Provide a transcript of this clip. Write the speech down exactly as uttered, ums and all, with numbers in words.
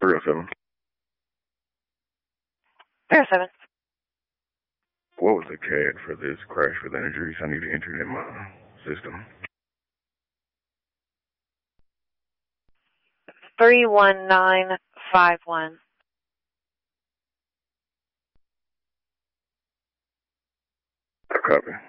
three oh seven. three oh seven. What was the C A D for this crash with injuries? I need to enter it in my system. three one nine five one. Copy.